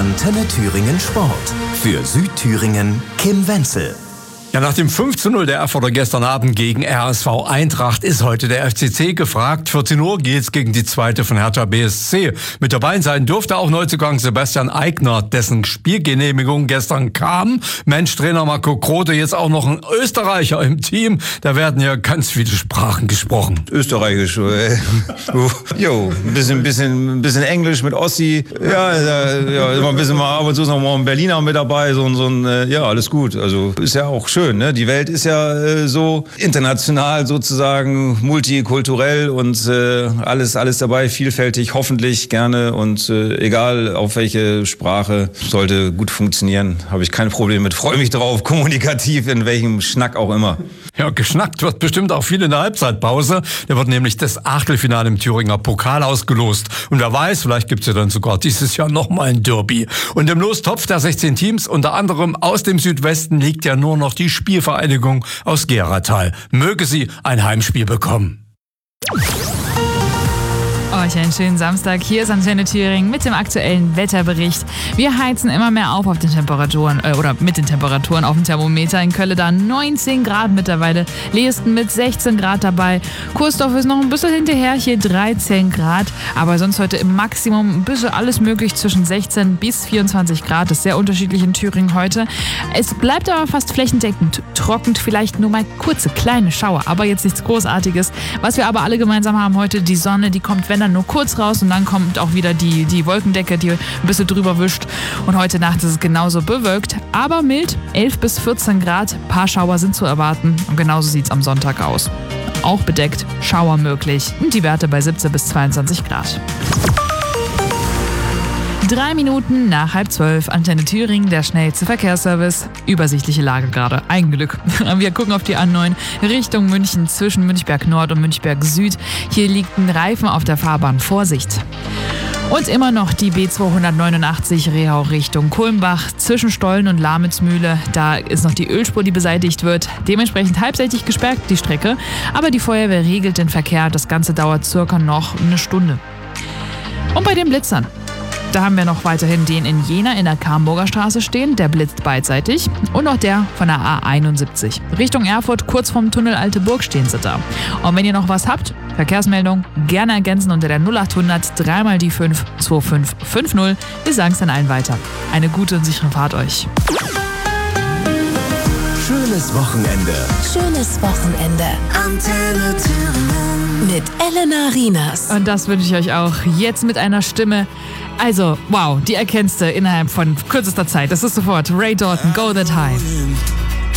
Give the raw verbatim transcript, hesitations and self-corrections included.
Antenne Thüringen Sport. Für Südthüringen Kim Wenzel. Ja, nach dem fünf zu null der Erfurter gestern Abend gegen R S V Eintracht ist heute der F C C gefragt. vierzehn Uhr geht's gegen die zweite von Hertha B S C. Mit dabei sein durfte auch Neuzugang Sebastian Eigner, dessen Spielgenehmigung gestern kam. Mensch, Trainer Marco Grote, jetzt auch noch ein Österreicher im Team. Da werden ja ganz viele Sprachen gesprochen. Österreichisch, äh, jo, ein bisschen, bisschen, ein bisschen Englisch mit Ossi. Ja, äh, ja, immer ein bisschen mal ab und zu noch mal ein Berliner mit dabei. So, so ein, äh, ja, alles gut. Also ist ja auch schön. Ne? Die Welt ist ja äh, so international sozusagen, multikulturell und äh, alles, alles dabei, vielfältig, hoffentlich gerne und äh, egal auf welche Sprache, sollte gut funktionieren. Habe ich kein Problem mit. Freue mich drauf, kommunikativ, in welchem Schnack auch immer. Ja, geschnackt wird bestimmt auch viel in der Halbzeitpause. Da wird nämlich das Achtelfinale im Thüringer Pokal ausgelost. Und wer weiß, vielleicht gibt's ja dann sogar dieses Jahr nochmal ein Derby. Und im Lostopf der sechzehn Teams, unter anderem aus dem Südwesten, liegt ja nur noch die Spielvereinigung aus Geratal. Möge sie ein Heimspiel bekommen. Euch einen schönen Samstag. Hier ist Antenne Thüringen mit dem aktuellen Wetterbericht. Wir heizen immer mehr auf auf den Temperaturen äh, oder mit den Temperaturen auf dem Thermometer. In Köln da neunzehn Grad mittlerweile. Leesten mit sechzehn Grad dabei. Kursdorf ist noch ein bisschen hinterher, hier dreizehn Grad. Aber sonst heute im Maximum ein bisschen alles möglich zwischen sechzehn bis vierundzwanzig Grad. Das ist sehr unterschiedlich in Thüringen heute. Es bleibt aber fast flächendeckend trocken. Vielleicht nur mal kurze, kleine Schauer. Aber jetzt nichts Großartiges. Was wir aber alle gemeinsam haben heute, die Sonne, die kommt, wenn dann nur kurz raus und dann kommt auch wieder die, die Wolkendecke, die ein bisschen drüber wischt. Und heute Nacht ist es genauso bewölkt, aber mild, elf bis vierzehn Grad. Ein paar Schauer sind zu erwarten und genauso sieht es am Sonntag aus. Auch bedeckt, Schauer möglich und die Werte bei siebzehn bis zweiundzwanzig Grad. Drei Minuten nach halb zwölf, Antenne Thüringen, der schnellste Verkehrsservice. Übersichtliche Lage gerade, ein Glück. Wir gucken auf die A neun Richtung München zwischen Münchberg Nord und Münchberg Süd. Hier liegt ein Reifen auf der Fahrbahn, Vorsicht. Und immer noch die B zweihundertneunundachtzig Rehau Richtung Kulmbach zwischen Stollen und Lamitzmühle. Da ist noch die Ölspur, die beseitigt wird. Dementsprechend halbseitig gesperrt die Strecke. Aber die Feuerwehr regelt den Verkehr. Das Ganze dauert circa noch eine Stunde. Und bei den Blitzern. Da haben wir noch weiterhin den in Jena in der Kamburger Straße stehen, der blitzt beidseitig. Und noch der von der A einundsiebzig. Richtung Erfurt, kurz vorm Tunnel Alte Burg stehen sie da. Und wenn ihr noch was habt, Verkehrsmeldung, gerne ergänzen unter der null achthundert drei mal die fünf zwei fünf fünf null. Wir sagen es dann allen weiter. Eine gute und sichere Fahrt euch. Schönes Wochenende. Schönes Wochenende. Antenne Thüringen. Mit Elena Rienas. Und das wünsche ich euch auch. Jetzt mit einer Stimme. Also, wow, die erkennst du innerhalb von kürzester Zeit. Das ist sofort Ray Dalton, Go That High.